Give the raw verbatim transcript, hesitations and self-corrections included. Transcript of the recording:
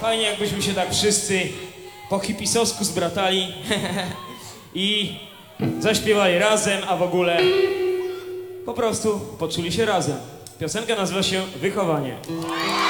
Fajnie, jakbyśmy się tak wszyscy po hipisowsku zbratali i zaśpiewali razem, a w ogóle po prostu poczuli się razem. Piosenka nazywa się Wychowanie.